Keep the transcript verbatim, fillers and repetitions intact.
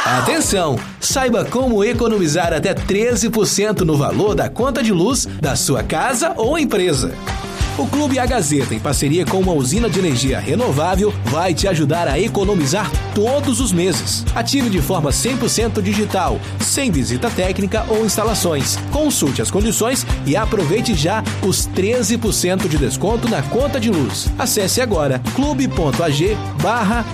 Atenção! Saiba como economizar até treze por cento no valor da conta de luz da sua casa ou empresa. O Clube A Gazeta, em parceria com uma usina de energia renovável, vai te ajudar a economizar todos os meses. Ative de forma cem por cento digital, sem visita técnica ou instalações. Consulte as condições e aproveite já os treze por cento de desconto na conta de luz. Acesse agora clube ponto ag barra